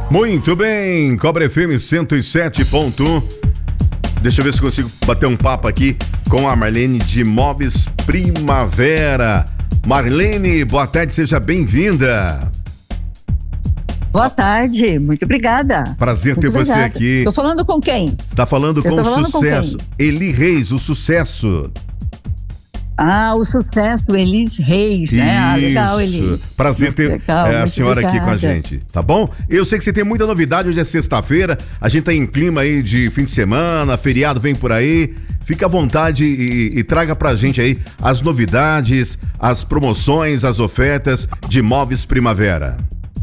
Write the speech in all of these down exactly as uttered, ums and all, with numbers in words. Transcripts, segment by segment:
Muito bem, Cobra F M cento e sete ponto um. Deixa eu ver se consigo bater um papo aqui com a Marlene de Móveis Primavera. Marlene, boa tarde, seja bem-vinda. Boa tarde, muito obrigada. Prazer muito ter obrigada. você aqui. Estou falando com quem? Você está falando Eu com tô o falando Sucesso. Com Eli Reis, o Sucesso. Ah, o Sucesso, Elis Reis, né? Ah, legal, Elis. Prazer ter legal, é, a senhora obrigada. aqui com a gente, tá bom? Eu sei que você tem muita novidade, hoje é sexta-feira, a gente tá em clima aí de fim de semana, feriado vem por aí. Fica à vontade e, e traga pra gente aí as novidades, as promoções, as ofertas de Móveis Primavera.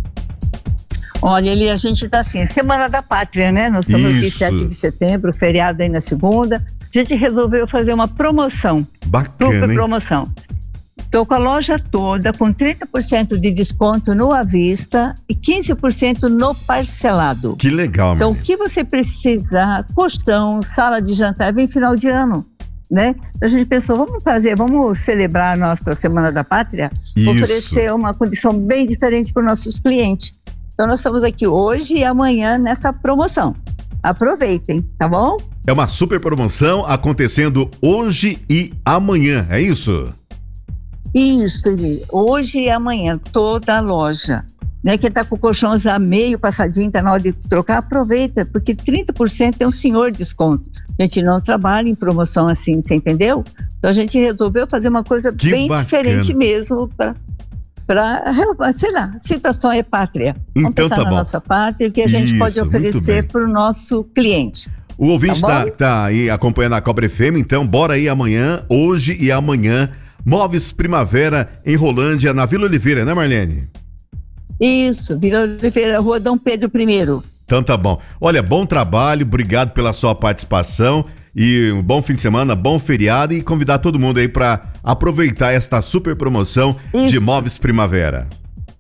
Olha, Eli, a gente tá assim, Semana da Pátria, né? Nós estamos aqui Isso. sete de setembro, feriado aí na segunda. A gente resolveu fazer uma promoção. Bacana, Super hein? promoção. Estou com a loja toda com trinta por cento de desconto no à vista e quinze por cento no parcelado. Que legal, Então, o menina. que você precisar, colchão, sala de jantar, vem final de ano, né? A gente pensou, vamos fazer, vamos celebrar a nossa Semana da Pátria, Isso. oferecer uma condição bem diferente para os nossos clientes. Então, nós estamos aqui hoje e amanhã nessa promoção. Aproveitem, tá bom? É uma super promoção acontecendo hoje e amanhã, é isso? Isso, Eli. Hoje e amanhã, toda a loja. Né? Quem está com o colchão já meio passadinho, está na hora de trocar, aproveita, porque trinta por cento é um senhor desconto. A gente não trabalha em promoção assim, você entendeu? Então a gente resolveu fazer uma coisa Que bem bacana. diferente mesmo para, para, sei lá, a situação é pátria. Vamos Então pensar tá na bom. nossa pátria, o que a gente Isso, pode muito oferecer bem. para o nosso cliente. O ouvinte Tá tá, bom? tá aí acompanhando a Cobra F M, então bora aí amanhã, hoje e amanhã, Móveis Primavera em Rolândia, na Vila Oliveira, né, Marlene? Isso, Vila Oliveira, Rua Dom Pedro I. Então tá bom. Olha, bom trabalho, obrigado pela sua participação e um bom fim de semana, bom feriado e convidar todo mundo aí para aproveitar esta super promoção Isso. de Móveis Primavera.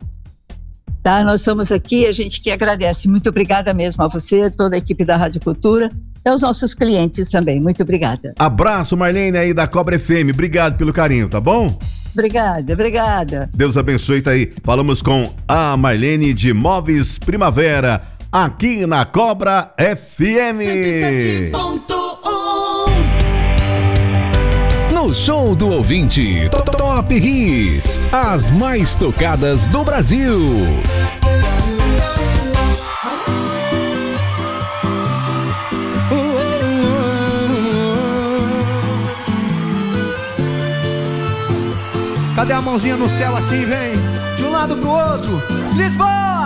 Tá, nós estamos aqui, a gente que agradece. Muito obrigada mesmo a você, toda a equipe da Rádio Cultura e aos nossos clientes também. Muito obrigada. Abraço, Marlene aí da Cobra F M, obrigado pelo carinho, tá bom? Obrigada, obrigada. Deus abençoe, tá aí. Falamos com a Marlene de Móveis Primavera, aqui na Cobra F M. cento e sete ponto um. No Show do Ouvinte, Top Hits, as mais tocadas do Brasil. Cadê a mãozinha no céu assim, vem? De um lado pro outro, Lisboa!